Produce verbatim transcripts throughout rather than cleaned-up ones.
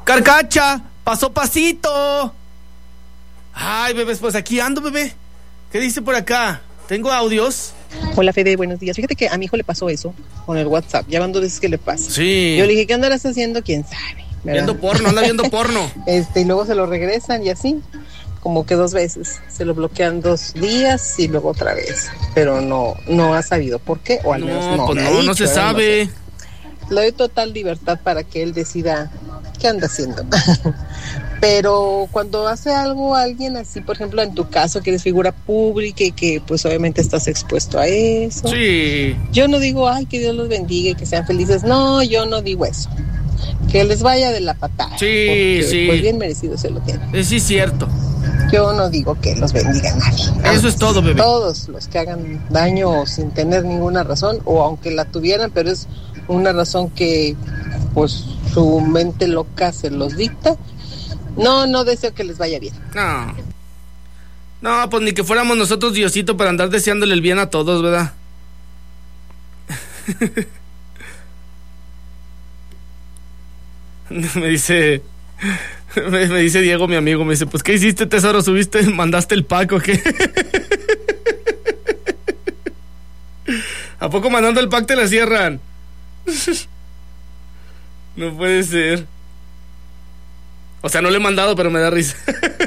Carcacha, paso pasito. Ay, bebés, pues aquí ando, bebé. ¿Qué dice por acá? ¿Tengo audios? Hola, Fede, buenos días. Fíjate que a mi hijo le pasó eso con el WhatsApp. Ya van dos veces que le pasa. Sí. Yo le dije, ¿qué andarás haciendo? ¿Quién sabe? ¿Verdad? Viendo porno, anda viendo porno. Este, y luego se lo regresan y así, como que dos veces. Se lo bloquean dos días y luego otra vez. Pero no, no ha sabido por qué, o al no, menos no. Pues me no, ha dicho, no se ¿verdad? sabe. No sé. Le doy total libertad para que él decida qué anda haciendo. Pero cuando hace algo alguien así, por ejemplo, en tu caso, que eres figura pública y que pues obviamente estás expuesto a eso. Sí. Yo no digo, ay, que Dios los bendiga y que sean felices. No, yo no digo eso. Que les vaya de la patada. Sí, porque, sí. Pues bien merecido se lo tienen. Eh, sí, cierto. Yo no digo que los bendiga nadie. Vamos, eso es todo, bebé. Todos los que hagan daño sin tener ninguna razón, o aunque la tuvieran, pero es una razón que pues su mente loca se los dicta. No, no deseo que les vaya bien. No. No, pues ni que fuéramos nosotros Diosito para andar deseándole el bien a todos, ¿verdad? me dice... Me, me dice Diego, mi amigo, me dice, pues, ¿qué hiciste, tesoro? ¿Subiste, mandaste el pack o qué? ¿A poco mandando el pack te la cierran? No puede ser. O sea, no le he mandado, pero me da risa.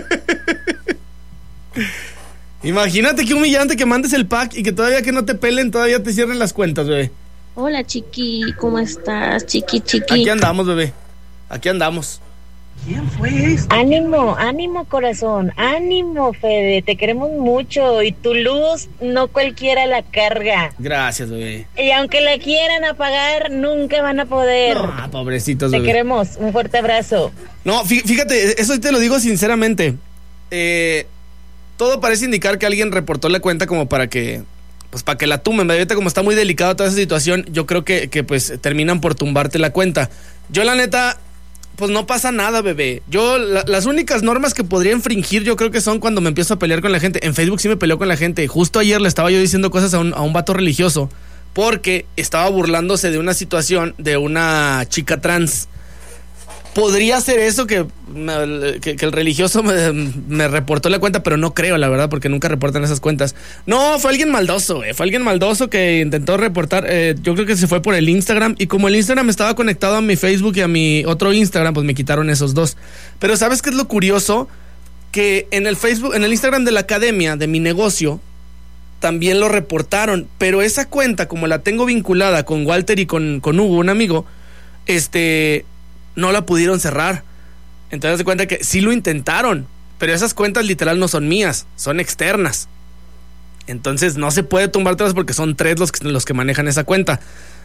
Imagínate qué humillante que mandes el pack y que todavía que no te pelen, todavía te cierren las cuentas, bebé. Hola, chiqui, ¿cómo estás? Chiqui, chiqui. Aquí andamos, bebé. Aquí andamos. ¿Quién fue este? Ánimo, ánimo, corazón, ánimo, Fede, te queremos mucho y tu luz no cualquiera la carga. Gracias, bebé. Y aunque la quieran apagar, nunca van a poder. No, pobrecitos, te bebé. queremos, un fuerte abrazo. No, fíjate, eso te lo digo sinceramente. Eh, todo parece indicar que alguien reportó la cuenta como para que, pues para que la tumben. Ahorita como está muy delicada toda esa situación, yo creo que, que pues terminan por tumbarte la cuenta. Yo la neta... Pues no pasa nada, bebé. Yo, la, las únicas normas que podría infringir, yo creo que son cuando me empiezo a pelear con la gente. En Facebook sí me peleo con la gente. Justo ayer le estaba yo diciendo cosas a un, a un vato religioso porque estaba burlándose de una situación de una chica trans. Podría ser eso que, que, que el religioso me, me reportó la cuenta, pero no creo, la verdad, porque nunca reportan esas cuentas. No, fue alguien maldoso, eh. Fue alguien maldoso que intentó reportar. Eh, yo creo que se fue por el Instagram. Y como el Instagram estaba conectado a mi Facebook y a mi otro Instagram, pues me quitaron esos dos. Pero ¿sabes qué es lo curioso? Que en el Facebook, en el Instagram de la academia, de mi negocio, también lo reportaron. Pero esa cuenta, como la tengo vinculada con Walter y con, con Hugo, un amigo, este... no la pudieron cerrar. Entonces se cuenta que sí lo intentaron, pero esas cuentas literal no son mías, son externas. Entonces no se puede tumbártelas porque son tres los que, los que manejan esa cuenta.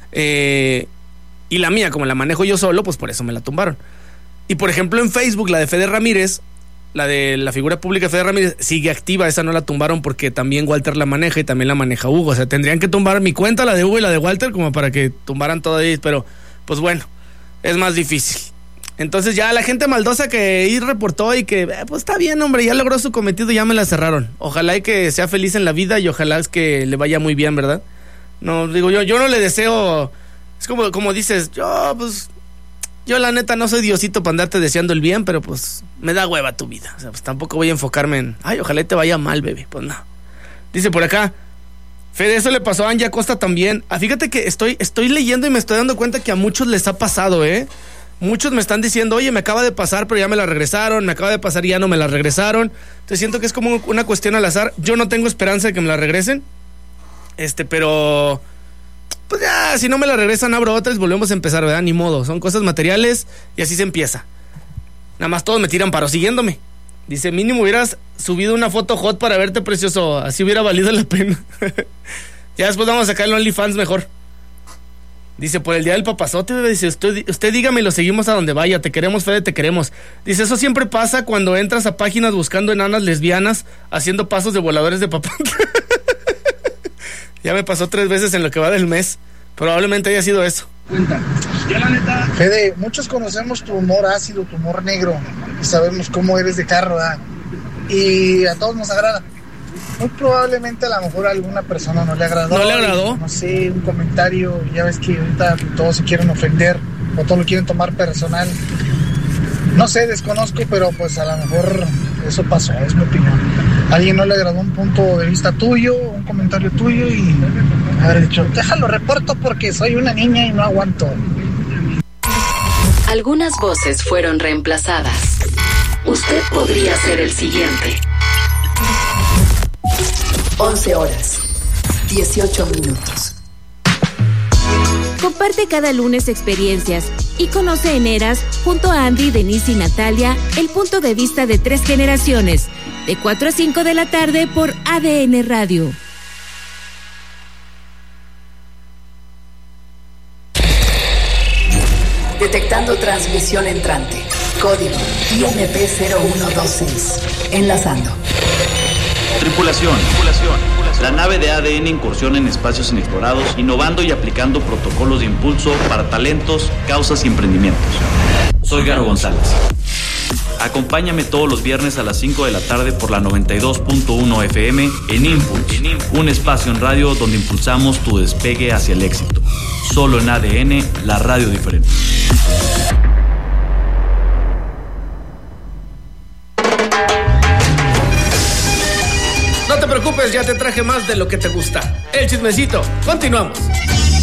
Eh, y la mía, como la manejo yo solo, pues por eso me la tumbaron. Y por ejemplo en Facebook, la de Fede Ramírez, la de la figura pública Fede Ramírez, sigue activa. Esa no la tumbaron porque también Walter la maneja y también la maneja Hugo. O sea, tendrían que tumbar mi cuenta, la de Hugo y la de Walter, como para que tumbaran todo ahí. Pero pues bueno, es más difícil. Entonces ya la gente maldosa que ahí reportó y que, eh, pues está bien, hombre, ya logró su cometido, ya me la cerraron. Ojalá y que sea feliz en la vida y ojalá es que le vaya muy bien, ¿verdad? No, digo, yo, yo no le deseo, es como, como dices, yo pues, yo la neta no soy Diosito para andarte deseando el bien, pero pues me da hueva tu vida. O sea, pues tampoco voy a enfocarme en, ay, ojalá y te vaya mal, bebé. Pues no. Dice por acá, Fede, eso le pasó a Angie Acosta también. Ah, fíjate que estoy, estoy leyendo y me estoy dando cuenta que a muchos les ha pasado, ¿eh? Muchos me están diciendo, oye, me acaba de pasar, pero ya me la regresaron, me acaba de pasar y ya no me la regresaron. Entonces siento que es como una cuestión al azar. Yo no tengo esperanza de que me la regresen. Este, pero... Pues ya, si no me la regresan, abro otra y volvemos a empezar, ¿verdad? Ni modo, son cosas materiales y así se empieza. Nada más todos me tiran paro siguiéndome. Dice, mínimo hubieras subido una foto hot para verte precioso, así hubiera valido la pena. Ya después vamos a sacar el OnlyFans mejor. Dice, por el día del papazote, dice, usted, usted dígame y lo seguimos a donde vaya. Te queremos, Fede, te queremos. Dice, eso siempre pasa cuando entras a páginas buscando enanas lesbianas haciendo pasos de voladores de papá. Ya me pasó tres veces en lo que va del mes. Probablemente haya sido eso. Cuenta. Ya la neta. Fede, muchos conocemos tu humor ácido, tu humor negro. Y sabemos cómo eres de carro, ¿verdad? Y a todos nos agrada. Muy probablemente a lo mejor a alguna persona no le agradó. ¿No le agradó? Y, no sé, un comentario, ya ves que ahorita todos se quieren ofender o todos lo quieren tomar personal. No sé, desconozco, pero pues a lo mejor eso pasó, es mi opinión. A alguien no le agradó un punto de vista tuyo, un comentario tuyo y haber dicho, déjalo reporto porque soy una niña y no aguanto. Algunas voces fueron reemplazadas. Usted podría ser el siguiente. once horas, dieciocho minutos. Comparte cada lunes experiencias y conoce en Eras, junto a Andy, Denise y Natalia, el punto de vista de tres generaciones, de cuatro a cinco de la tarde por A D N Radio. Detectando transmisión entrante. Código I M P cero uno dos seis. Enlazando. Tripulación, tripulación. La nave de A D N incursiona en espacios inexplorados, innovando y aplicando protocolos de impulso para talentos, causas y emprendimientos. Soy Garo González. Acompáñame todos los viernes a las cinco de la tarde por la noventa y dos punto uno F M en Impulse, un espacio en radio donde impulsamos tu despegue hacia el éxito. Solo en A D N, la radio diferente. No te preocupes, ya te traje más de lo que te gusta. El chismecito. Continuamos.